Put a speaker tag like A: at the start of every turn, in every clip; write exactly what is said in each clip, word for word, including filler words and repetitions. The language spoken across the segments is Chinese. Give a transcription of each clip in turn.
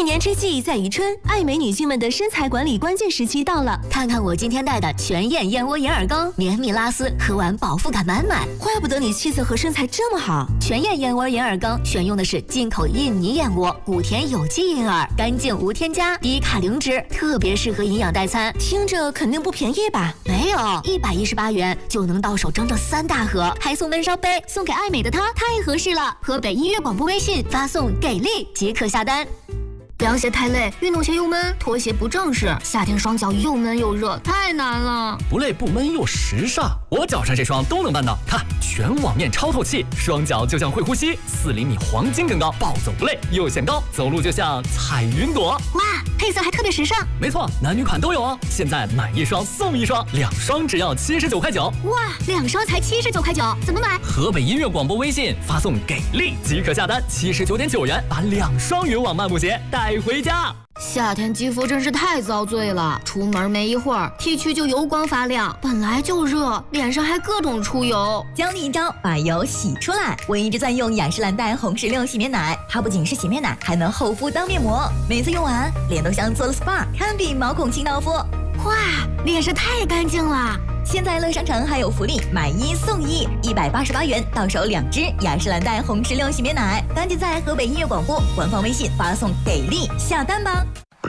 A: 年之际在宜春，爱美女性们的身材管理关键时期到了。
B: 看看我今天带的全燕燕窝银耳羹，绵密拉丝，喝完饱腹感满满。
A: 怪不得你气色和身材这么好。
B: 全燕燕窝银耳羹选用的是进口印尼燕窝，谷田有机银耳，干净无添加，低卡零脂，特别适合营养代餐。
A: 听着肯定不便宜吧？
B: 没有，一百一十八元就能到手整整三大盒，还送温烧杯，送给爱美的她太合适了。河北音乐广播微信发送给力即可下单。凉鞋太累，运动鞋又闷，拖鞋不正式，夏天双脚又闷又热，太难了。
C: 不累不闷又时尚，我脚上这双都能办到。看，全网面超透气，双脚就像会呼吸，四厘米黄金更高，暴走不累又显高，走路就像踩云朵。
B: 哇，配色还特别时尚。
C: 没错，男女款都有哦。现在买一双送一双，两双只要七十九块九。
B: 哇，两双才七十九块九，怎么买？
C: 河北音乐广播微信发送给力即可下单，七十九点九元把两双云网漫步鞋带回家。
B: 夏天肌肤真是太遭罪了，出门没一会儿 T 区就油光发亮，本来就热，脸上还各种出油。
D: 教你一招把油洗出来，我一直在用雅诗兰黛红石榴洗面奶，它不仅是洗面奶，还能厚敷当面膜，每次用完脸都像做了 S P A， 堪比毛孔清道夫。
B: 哇，脸是太干净了。
D: 现在乐商城还有福利，买一送一，一百八十八元到手两支雅诗兰黛红石榴洗面奶，赶紧在河北音乐广播官方微信发送给力下单吧。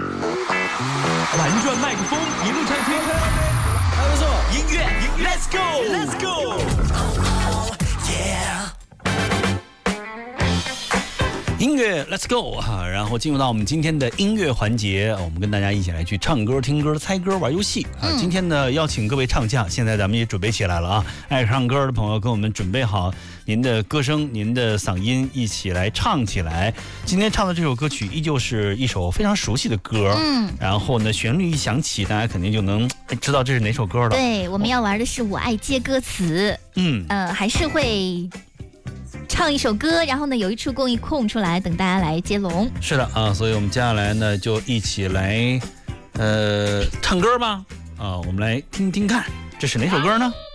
E: 玩转麦克风，一路畅听，
F: 还不错，
E: 音乐音乐 ，Let's go，Let's go，
F: yeah。
E: 音乐 Let's go 哈，然后进入到我们今天的音乐环节，我们跟大家一起来去唱歌、听歌、猜歌、玩游戏啊。嗯、今天呢，邀请各位唱将，现在咱们也准备起来了啊！爱唱歌的朋友，跟我们准备好您的歌声、您的嗓音，一起来唱起来。今天唱的这首歌曲依旧是一首非常熟悉的歌，嗯，然后呢，旋律一响起，大家肯定就能知道这是哪首歌了。
G: 对，我们要玩的是我爱接歌词，嗯，呃，还是会唱一首歌，然后呢有一处供一空出来等大家来接龙。
E: 是的啊，所以我们接下来呢就一起来呃唱歌吧啊，我们来听听看这是哪首歌呢？